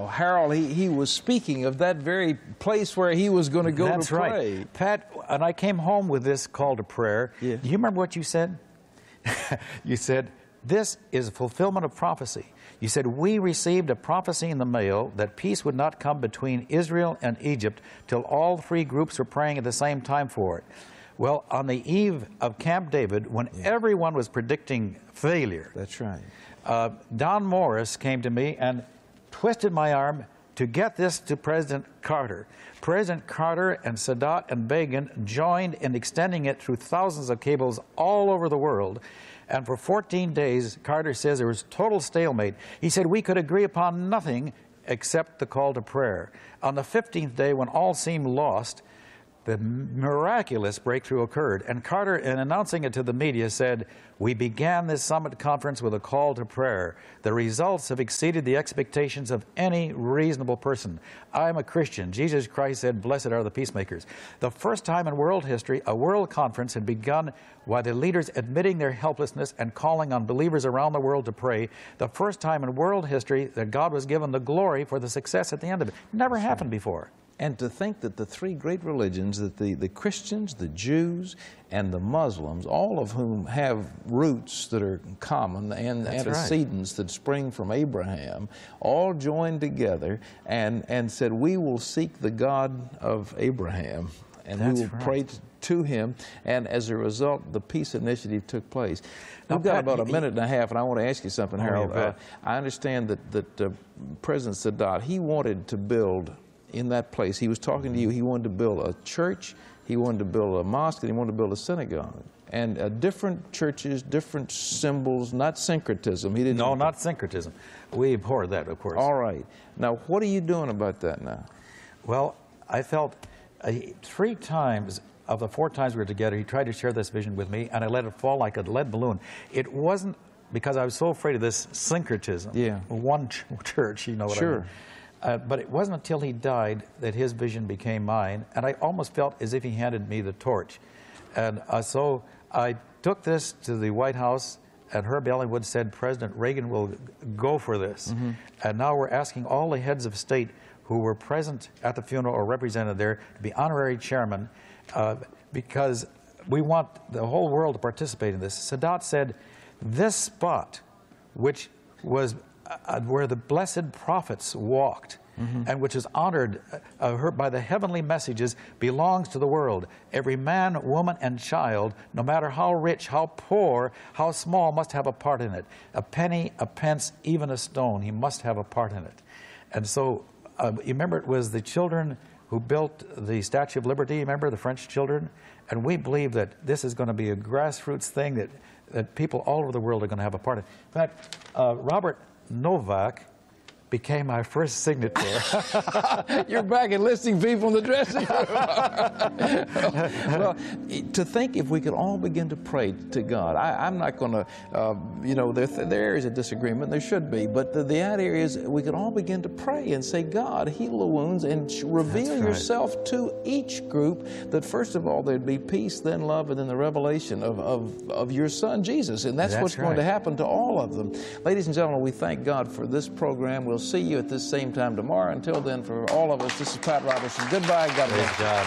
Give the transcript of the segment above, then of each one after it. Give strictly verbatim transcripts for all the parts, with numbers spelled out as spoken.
now, Harold, he, he was speaking of that very place where he was going to go That's to pray. Right. Pat, and I came home with this call to prayer. Yeah. Do you remember what you said? You said, this is a fulfillment of prophecy. You said, we received a prophecy in the mail that peace would not come between Israel and Egypt till all three groups were praying at the same time for it. Well, on the eve of Camp David, when yeah. everyone was predicting failure, that's right. Uh, Don Morris came to me and twisted my arm to get this to President Carter. President Carter and Sadat and Begin joined in extending it through thousands of cables all over the world. And for fourteen days, Carter says there was total stalemate. He said we could agree upon nothing except the call to prayer. On the fifteenth day, when all seemed lost, the miraculous breakthrough occurred. And Carter, in announcing it to the media, said, we began this summit conference with a call to prayer. The results have exceeded the expectations of any reasonable person. I am a Christian. Jesus Christ said, blessed are the peacemakers. The first time in world history, a world conference had begun by the leaders admitting their helplessness and calling on believers around the world to pray. The first time in world history that God was given the glory for the success at the end of it. Never happened before. And to think that the three great religions, that the, the Christians, the Jews, and the Muslims, all of whom have roots that are common and That's antecedents right. that spring from Abraham, all joined together and, and said, we will seek the God of Abraham, and That's we will right. pray to him. And as a result, the peace initiative took place. Now, We've got Pat, about a you, minute and a half, and I want to ask you something, oh, Harold. Uh, I understand that, that uh, President Sadat, he wanted to build in that place. He was talking to you, he wanted to build a church, he wanted to build a mosque, and he wanted to build a synagogue. And uh, different churches, different symbols, not syncretism. He didn't. No, not syncretism. We abhor that, of course. All right. Now, what are you doing about that now? Well, I felt uh, three times of the four times we were together, he tried to share this vision with me, and I let it fall like a lead balloon. It wasn't because I was so afraid of this syncretism. Yeah. One ch church, you know what sure. I mean. Uh, but it wasn't until he died that his vision became mine, and I almost felt as if he handed me the torch. And uh, so I took this to the White House, and Herb Ellenwood said President Reagan will go for this. Mm-hmm. And now we're asking all the heads of state who were present at the funeral or represented there to be honorary chairman, uh, because we want the whole world to participate in this. Sadat said, this spot, which was Uh, where the blessed prophets walked, mm-hmm. and which is honored uh, uh, by the heavenly messages, belongs to the world. Every man, woman, and child, no matter how rich, how poor, how small, must have a part in it. A penny, a pence, even a stone, he must have a part in it. And so, uh, you remember it was the children who built the Statue of Liberty, remember, the French children? And we believe that this is going to be a grassroots thing that, that people all over the world are going to have a part in. In fact, uh, Robert Novak became my first signature. You're back enlisting people in the dressing room. Well, to think if we could all begin to pray to God. I, I'm not going to, uh, you know, there, there is a disagreement, there should be, but the, the idea is we could all begin to pray and say, God, heal the wounds and reveal right. yourself to each group, that first of all there'd be peace, then love, and then the revelation of, of, of your Son, Jesus. And that's, that's what's right. going to happen to all of them. Ladies and gentlemen, we thank God for this program. We'll see you at this same time tomorrow. Until then, for all of us, this is Pat Robertson. Goodbye. God bless. Praise God.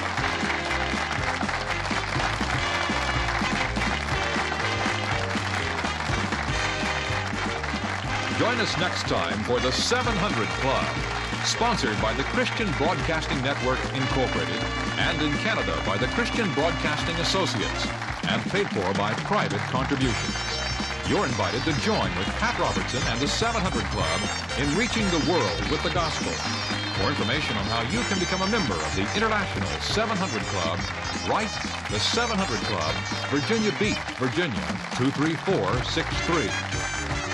Join us next time for the seven hundred Club, sponsored by the Christian Broadcasting Network, Incorporated, and in Canada by the Christian Broadcasting Associates, and paid for by private contributions. You're invited to join with Pat Robertson and the seven hundred Club in reaching the world with the gospel. For information on how you can become a member of the International seven hundred Club, write the seven hundred Club, Virginia Beach, Virginia two three four six three.